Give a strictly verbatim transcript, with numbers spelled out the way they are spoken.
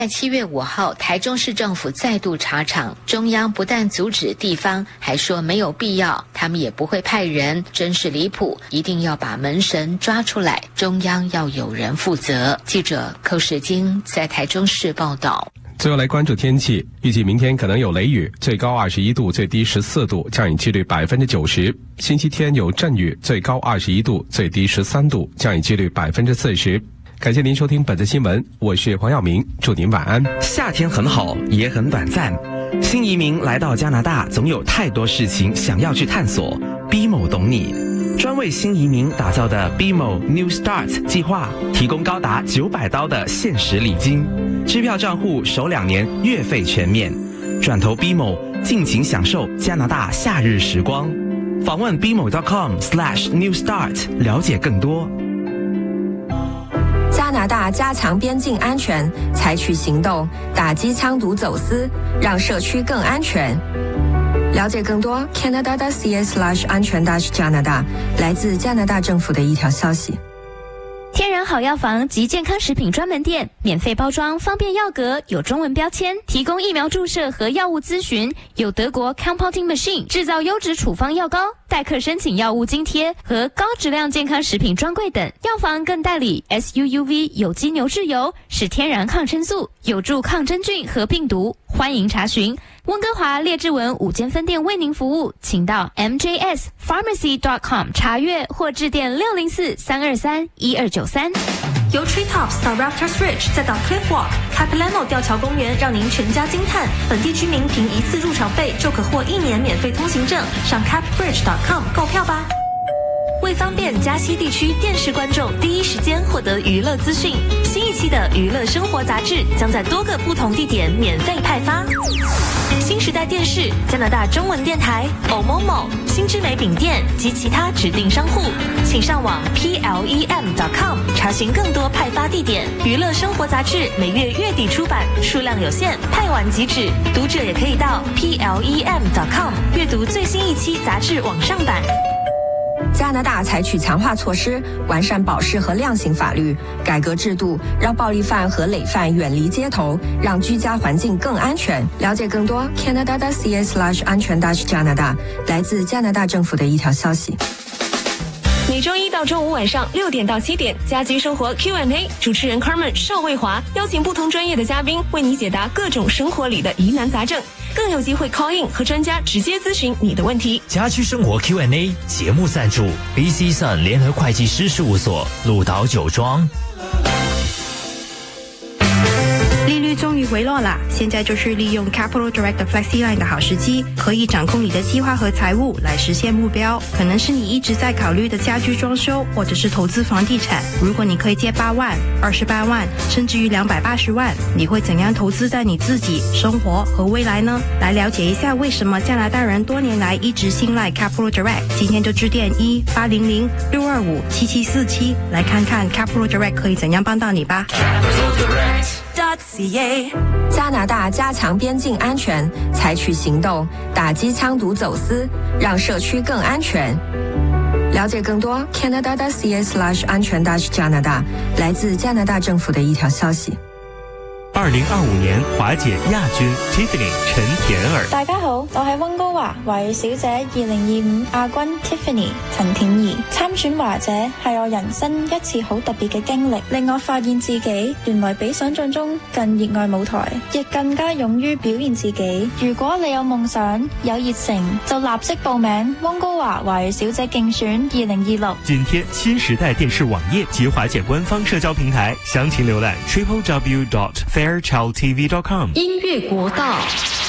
在七月五号，台中市政府再度查场，中央不但阻止地方，还说没有必要，他们也不会派人，真是离谱，一定要把门神抓出来，中央要有人负责。记者寇世京在台中市报道。 最后来关注天气，预计明天可能有雷雨，最高二十一度，最低十四度，降雨几率百分之九十。星期天有阵雨，最高二十一度，最低十三度，降雨几率百分之四十。感谢您收听本次新闻，我是黄耀明，祝您晚安。 夏天很好，也很短暂。新移民来到加拿大，总有太多事情想要去探索。B M O 懂你，专为新移民打造的 B M O New Start 计划，提供高达九百刀的限时礼金，支票账户首两年月费全免，转投 B M O， 尽情享受加拿大夏日时光。访问 b m o dot com slash new start 了解更多。 加拿大加强边境安全，采取行动打击枪毒走私，让社区更安全。了解更多 Canada dot C A slash 安全 dash 加拿大，来自加拿大政府的一条消息。 天然好药房及健康食品专门店，免费包装，方便药格，有中文标签，提供疫苗注射和药物咨询，有德国 Compounding Machine 制造优质处方药膏，代客申请药物津贴和高质量健康食品专柜等。药房更代理 S U U V 有机牛至油，是天然抗生素，有助抗真菌和病毒。欢迎查询温哥华列治文五间分店为您服务，请到 m j s pharmacy dot com 查阅或致电六零四三二三一二九三。 由 Treetops 到 Rafters Ridge 再到 Cliff Walk，Capilano 吊桥公园让您全家惊叹。本地居民凭一次入场费就可获一年免费通行证，上 cap bridge dot com 购票吧。为方便嘉西地区电视观众第一时间获得娱乐资讯，新一期的娱乐生活杂志将在多个不同地点免费派发。新时代电视、加拿大中文电台、O M O M O、新之美饼店及其他指定商户，请上网 P L E M dot com 查询更多派发地点。娱乐生活杂志每月月底出版，数量有限，派完即止。读者也可以到 P L E M dot com 阅读最新一期杂志网上版。 加拿大采取强化措施，完善保释和量刑法律，改革制度，让暴力犯和累犯远离街头，让居家环境更安全。了解更多 Canada dot C A slash 安全 dash 加拿大，来自加拿大政府的一条消息。 每周一到周五晚上六点到七点，家居生活 Q and A， 主持人 Carmen 邵卫华邀请不同专业的嘉宾为你解答各种生活里的疑难杂症，更有机会 call in 和专家直接咨询你的问题。 家居生活 Q and A 节目赞助 B C Sun 联合会计师事务所，鹿岛酒庄。 利率终于回落啦，现在就是利用 Capital Direct 的 FlexiLine 的好时机，可以掌控你的计划和财务来实现目标。可能是你一直在考虑的家居装修，或者是投资房地产。如果你可以借八万、二十八万，甚至于两百八十万，你会怎样投资在你自己、生活和未来呢？来了解一下为什么加拿大人多年来一直信赖 Capital Direct， 今天就致电一八零零六二五七七四七，来看看 Capital Direct 可以怎样帮到你吧。 加拿大加强边境安全，采取行动打击枪毒走私，让社区更安全。了解更多 Canada dot C A slash 安全 dash 加拿大，来自加拿大政府的一条消息。 二零二五年华姐亚军 Tiffany 陳田兒。 大家好，我係溫哥華華語小姐二零二五亞軍 Tiffany 陳田兒。參選華姐係我人生一次好特別嘅經歷，令我發現自己原來比想象中更熱愛舞台，亦更加勇於表現自己。如果你有夢想有熱誠，就立即報名溫哥華華語小姐競選二零二六。 緊貼新時代電視網頁及華姐官方社交平台，詳情瀏覽 triple w dot fairchild t v dot com。 音樂國道。